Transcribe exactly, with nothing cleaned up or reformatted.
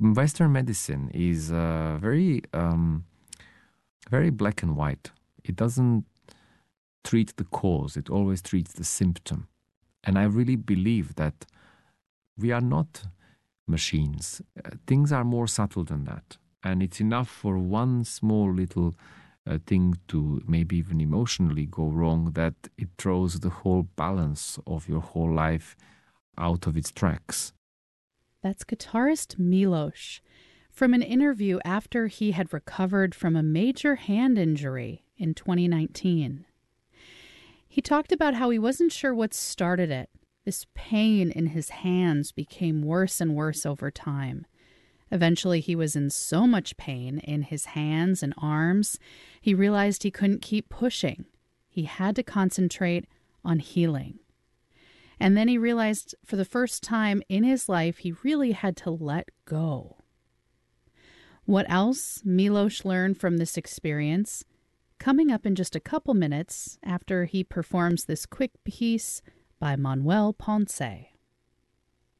Western medicine is uh, very, um, very black and white. It doesn't treat the cause. It always treats the symptom. And I really believe that we are not machines. Uh, things are more subtle than that. And it's enough for one small little uh, thing to maybe even emotionally go wrong that it throws the whole balance of your whole life out of its tracks. That's guitarist Milos from an interview after he had recovered from a major hand injury in twenty nineteen. He talked about how he wasn't sure what started it. This pain in his hands became worse and worse over time. Eventually, he was in so much pain in his hands and arms, he realized he couldn't keep pushing. He had to concentrate on healing. And then he realized for the first time in his life, he really had to let go. What else Milos learned from this experience? Coming up in just a couple minutes after he performs this quick piece by Manuel Ponce.